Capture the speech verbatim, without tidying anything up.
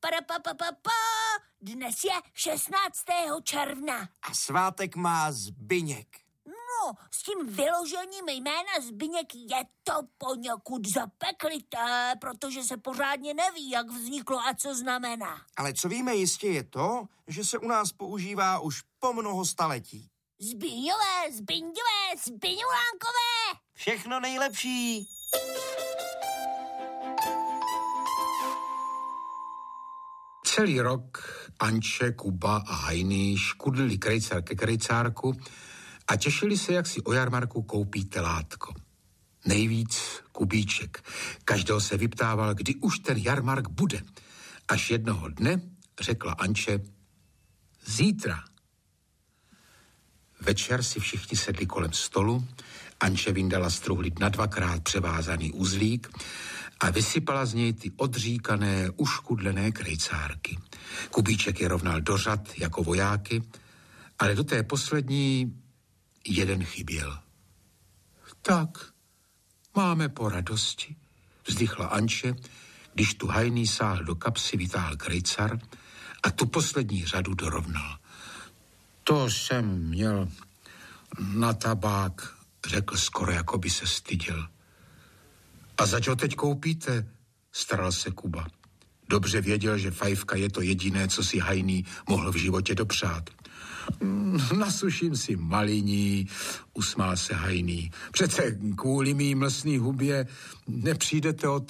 Parapapapapa. Dnes je šestnáctého června. A svátek má Zbyněk. No, s tím vyložením jména Zbyněk je to poněkud zapeklité, protože se pořádně neví, jak vzniklo a co znamená. Ale co víme jistě je to, že se u nás používá už po mnoho staletí. Zbyňové, Zbyňové, Zbyňulánkové! Všechno nejlepší! Celý rok Anče, Kuba a Hajný škudlili krejcar ke krejcárku a těšili se, jak si o jarmarku koupí telátko. Nejvíc Kubíček. Každého se vyptával, kdy už ten jarmark bude. Až jednoho dne řekla Anče, zítra. Večer si všichni sedli kolem stolu, Anče vyndala z truhly na dvakrát převázaný uzlík a vysypala z něj ty odříkané, uškudlené krejcárky. Kubíček je rovnal do řad jako vojáky, ale do té poslední jeden chyběl. Tak, máme po radosti, vzdychla Anče, když tu Hajný sáhl do kapsy, vytáhl krejcar a tu poslední řadu dorovnal. To jsem měl na tabák, řekl skoro, jako by se styděl. A zač ho teď koupíte? Staral se Kuba. Dobře věděl, že fajfka je to jediné, co si Hajný mohl v životě dopřát. Nasuším si maliní, usmál se Hajný. Přece kvůli mý mlsný hubě nepřijdete o